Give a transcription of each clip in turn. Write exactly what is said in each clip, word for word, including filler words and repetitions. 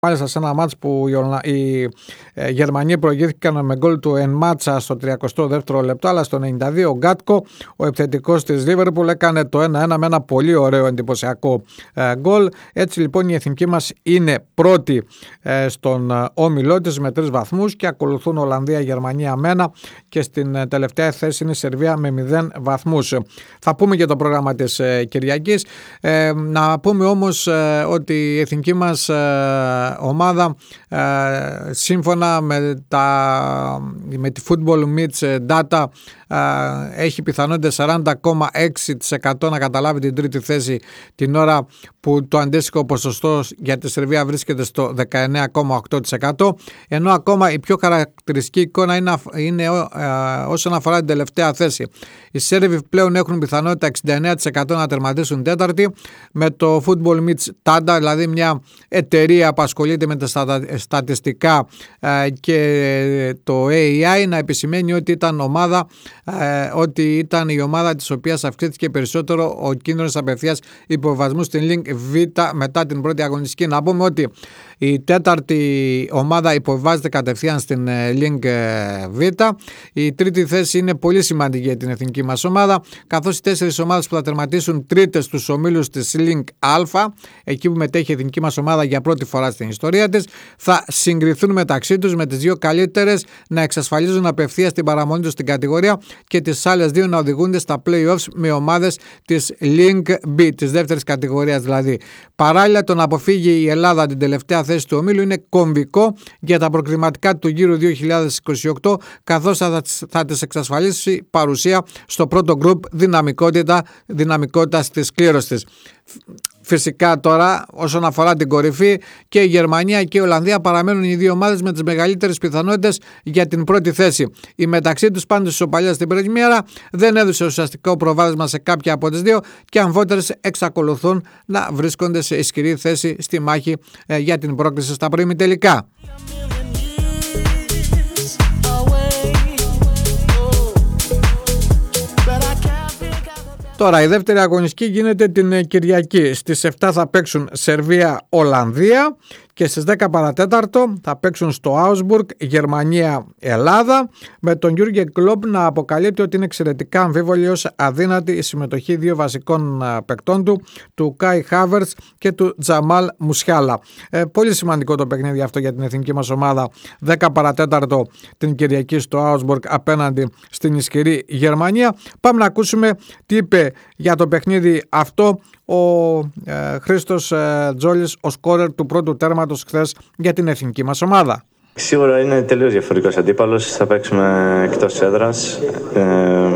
Μάλιστα σε ένα μάτς που οι Γερμανοί προηγήθηκαν με γκολ του Ενμάτσα στο τριακοστό δεύτερο λεπτό, αλλά στο ενενήντα δύο ο Γκάτκο, ο επιθετικός της Λίβερπουλ, έκανε το ένα ένα με ένα πολύ ωραίο εντυπωσιακό γκολ. Έτσι λοιπόν η εθνική μας είναι πρώτη στον όμιλό της με τρεις βαθμούς και ακολουθούν Ολλανδία, Γερμανία με ένα και στην τελευταία θέση είναι η Σερβία με μηδέν βαθμούς. Θα πούμε για το πρόγραμμα της Κυριακής. Ε, να πούμε όμως ότι η εθνική μας ομάδα ε, σύμφωνα με, τα, με τη Football Mitch Data ε, έχει πιθανότητες σαράντα κόμμα έξι τοις εκατό να καταλάβει την τρίτη θέση, την ώρα που το αντίστοιχο ποσοστό για τη Σερβία βρίσκεται στο δεκαεννέα κόμμα οκτώ τοις εκατό, ενώ ακόμα η πιο χαρακτηριστική εικόνα είναι, είναι ε, όσον αφορά την τελευταία θέση. Οι Σέρβοι πλέον έχουν πιθανότητα εξήντα εννέα τοις εκατό να τερματίσουν τέταρτη, με το Football Mitch Data, δηλαδή μια εταιρεία που ασχολείται με τα στατιστικά και το έι άι, να επισημαίνει ότι ήταν ομάδα ότι ήταν η ομάδα της οποίας αυξήθηκε περισσότερο ο κίνδυνος απευθείας υποβασμού στην Link Β μετά την πρώτη αγωνιστική. Να πούμε ότι η τέταρτη ομάδα υποβάζεται κατευθείαν στην Link Β. Η τρίτη θέση είναι πολύ σημαντική για την εθνική μας ομάδα, καθώς οι τέσσερις ομάδες που θα τερματίσουν τρίτες στους ομίλους της Link Α, εκεί που μετέχει η εθνική μας ομάδα για πρώτη φορά στην ιστορία της, θα συγκριθούν μεταξύ τους, με τις δύο καλύτερες να εξασφαλίζουν απευθείας την παραμονή τους στην κατηγορία και τις άλλες δύο να οδηγούνται στα play-offs με ομάδες της Link B, της δεύτερης κατηγορίας δηλαδή. Παράλληλα, το να αποφύγει η Ελλάδα την τελευταία θέση του ομίλου είναι κομβικό για τα προκριματικά του γύρου δύο χιλιάδες είκοσι οκτώ, καθώς θα, θα τις εξασφαλίσει παρουσία στο πρώτο γκρουπ δυναμικότητα, δυναμικότητας της κλήρωσης. Φυσικά τώρα όσον αφορά την κορυφή, και η Γερμανία και η Ολλανδία παραμένουν οι δύο ομάδες με τις μεγαλύτερες πιθανότητες για την πρώτη θέση. Η μεταξύ τους πάντως ισοπαλία στην πρώτη μέρα δεν έδωσε ουσιαστικό προβάδισμα σε κάποια από τις δύο και αμφότερες εξακολουθούν να βρίσκονται σε ισχυρή θέση στη μάχη ε, για την πρόκριση στα προημιτελικά. Τώρα η δεύτερη αγωνιστική γίνεται την Κυριακή. Στις επτά θα παίξουν Σερβία-Ολλανδία και στις δέκα παρατέταρτο θα παίξουν στο Άουσμπουργκ Γερμανία-Ελλάδα, με τον Γιούργεν Κλοπ να αποκαλύπτει ότι είναι εξαιρετικά αμφίβολη ως αδύνατη η συμμετοχή δύο βασικών παικτών του, του Κάι Χάβερτς και του Τζαμάλ Μουσιάλα. Ε, πολύ σημαντικό το παιχνίδι αυτό για την εθνική μας ομάδα. δέκα παρατέταρτο την Κυριακή στο Άουσμπουργκ απέναντι στην ισχυρή Γερμανία. Πάμε να ακούσουμε τι είπε για το παιχνίδι αυτό ο ε, Χρήστος ε, Τζόλης, ο σκόρερ του πρώτου τέρματος χθες για την εθνική μας ομάδα. Σίγουρα είναι τελείως διαφορετικός αντίπαλος. Θα παίξουμε εκτός έδρας. Ε,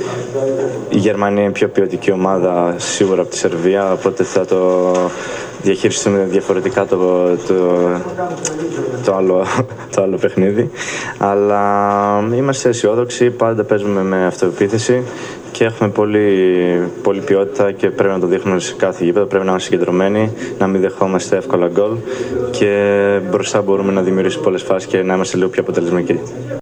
η Γερμανία είναι πιο ποιοτική ομάδα σίγουρα από τη Σερβία, οπότε θα το διαχειριστούμε διαφορετικά το, το, το, άλλο, το άλλο παιχνίδι. Αλλά είμαστε αισιόδοξοι, πάντα παίζουμε με αυτοεπίθεση και έχουμε πολύ, πολύ ποιότητα και πρέπει να το δείχνουμε σε κάθε γήπεδο. Πρέπει να είμαστε συγκεντρωμένοι, να μην δεχόμαστε εύκολα γκολ και μπροστά μπορούμε να δημιουργήσουμε πολλές φάσεις και να είμαστε λίγο πιο αποτελεσματικοί.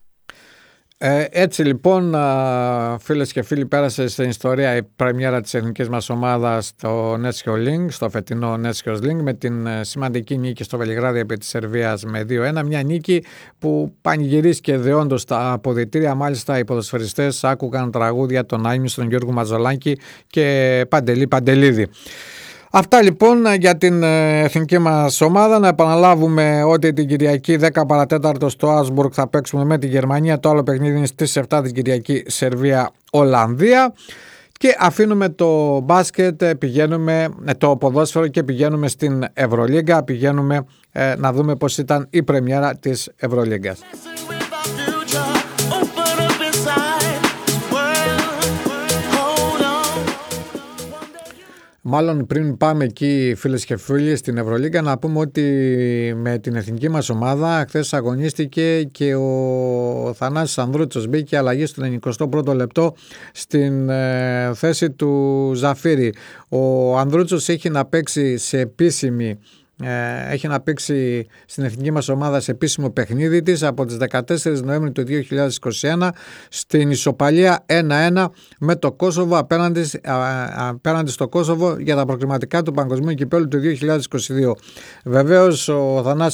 Ε, έτσι λοιπόν, φίλες και φίλοι, πέρασε στην ιστορία η πρεμιέρα της εθνικής μας ομάδας στο Nations League, στο φετινό Nations League, με την σημαντική νίκη στο Βελιγράδι επί της Σερβίας με δύο ένα. Μια νίκη που πανηγυρίστηκε δεόντως στα αποδυτήρια. Μάλιστα οι ποδοσφαιριστές άκουγαν τραγούδια των Άιμις, τον Γιώργο Μαζολάκη και Παντελή Παντελίδη. Αυτά λοιπόν για την εθνική μας ομάδα. Να επαναλάβουμε ότι την Κυριακή δέκα παρατέταρτο στο Άουσμπουργκ θα παίξουμε με τη Γερμανία. Το άλλο παιχνίδι είναι στις επτά την Κυριακή, Σερβία-Ολλανδία. Και αφήνουμε το μπάσκετ, πηγαίνουμε το ποδόσφαιρο και πηγαίνουμε στην Ευρωλίγκα. Πηγαίνουμε ε, να δούμε πώς ήταν η πρεμιέρα της Ευρωλίγκας. Μάλλον πριν πάμε εκεί, φίλες και φίλοι, στην Ευρωλίγκα, να πούμε ότι με την εθνική μας ομάδα χθες αγωνίστηκε και ο Θανάσης Ανδρούτσος. Μπήκε αλλαγή στο ενενηκοστό πρώτο λεπτό στην ε, θέση του Ζαφύρη. Ο Ανδρούτσος έχει να παίξει σε επίσημη έχει να παίξει στην εθνική μας ομάδα σε επίσημο παιχνίδι της από τις δεκατέσσερις Νοέμβρη του δύο χιλιάδες είκοσι ένα στην ισοπαλία ένα ένα με το Κόσοβο απέναντι, απέναντι στο Κόσοβο για τα προκριματικά του Παγκοσμίου Κυπέλλου του δύο χιλιάδες είκοσι δύο. Βεβαίως ο Θανάσης